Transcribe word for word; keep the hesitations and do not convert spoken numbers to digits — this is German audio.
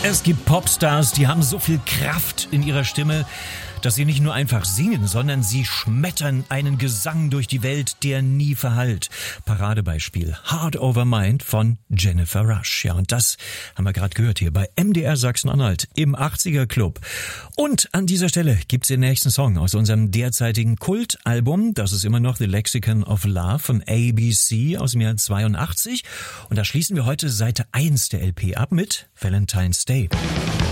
Es gibt Popstars, die haben so viel Kraft in ihrer Stimme, dass sie nicht nur einfach singen, sondern sie schmettern einen Gesang durch die Welt, der nie verhallt. Paradebeispiel Heart Over Mind von Jennifer Rush. Ja, und das haben wir gerade gehört hier bei M D R Sachsen-Anhalt im achtziger Club. Und an dieser Stelle gibt's den nächsten Song aus unserem derzeitigen Kultalbum. Das ist immer noch The Lexicon of Love von A B C aus dem Jahr zweiundachtzig. Und da schließen wir heute Seite eins der L P ab mit Valentine's Day.